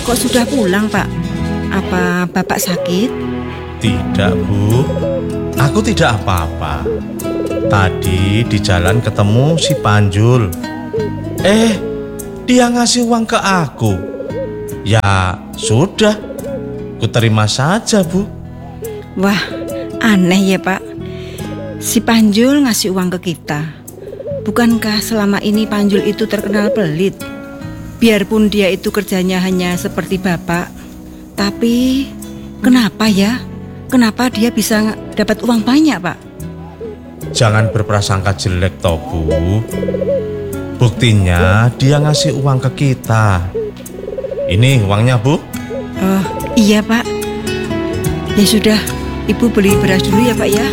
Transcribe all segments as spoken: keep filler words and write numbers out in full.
kok sudah pulang, Pak? Apa Bapak sakit? Tidak, Bu. Aku tidak apa-apa. Tadi di jalan ketemu si Panjul. Eh, dia ngasih uang ke aku. Ya sudah, ku terima saja, Bu. Wah, aneh ya, Pak. Si Panjul ngasih uang ke kita. Bukankah selama ini Panjul itu terkenal pelit? Biarpun dia itu kerjanya hanya seperti Bapak, tapi kenapa ya? Kenapa dia bisa dapat uang banyak, Pak? Jangan berprasangka jelek, toh, Bu. Buktinya dia ngasih uang ke kita. Ini uangnya, Bu. Oh, iya, Pak. Ya sudah, Ibu beli beras dulu ya, Pak ya.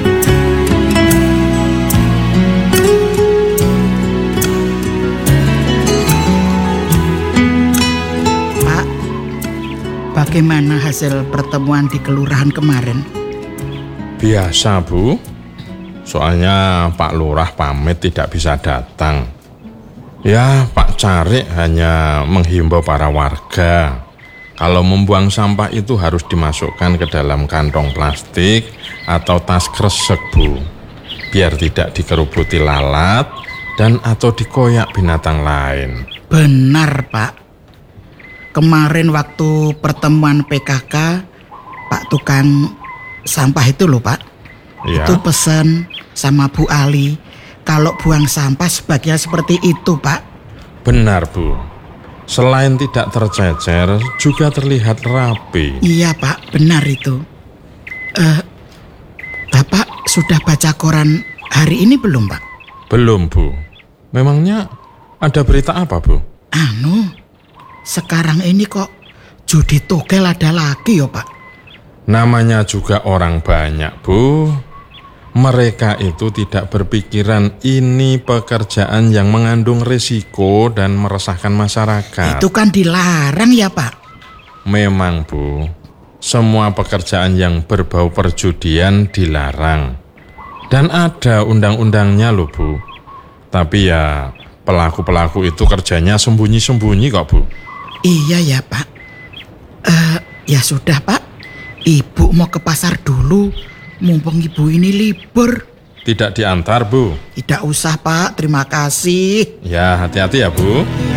Pak, bagaimana hasil pertemuan di kelurahan kemarin? Biasa, Bu. Soalnya Pak Lurah pamit tidak bisa datang. Ya, Pak Carik hanya menghimbau para warga kalau membuang sampah itu harus dimasukkan ke dalam kantong plastik atau tas kresek, Bu, biar tidak dikerubuti lalat dan atau dikoyak binatang lain. Benar, Pak. Kemarin waktu pertemuan P K K, Pak tukang sampah itu loh, Pak. Ya. Itu pesan sama Bu Ali kalau buang sampah sebaiknya seperti itu, Pak. Benar, Bu. Selain tidak tercecer, juga terlihat rapi. Iya, Pak, benar itu. Eh, Bapak sudah baca koran hari ini belum, Pak? Belum, Bu. Memangnya ada berita apa, Bu? Anu, sekarang ini kok judi togel ada lagi ya, Pak? Namanya juga orang banyak, Bu. Mereka itu tidak berpikiran ini pekerjaan yang mengandung risiko dan meresahkan masyarakat. Itu kan dilarang ya, Pak? Memang, Bu. Semua pekerjaan yang berbau perjudian dilarang. Dan ada undang-undangnya loh, Bu. Tapi ya pelaku-pelaku itu kerjanya sembunyi-sembunyi kok, Bu. Iya ya, Pak. Eh, ya sudah, Pak. Ibu mau ke pasar dulu. Mumpung ibu ini libur. Tidak diantar, Bu? Tidak usah, Pak. Terima kasih. Ya, hati-hati ya, Bu.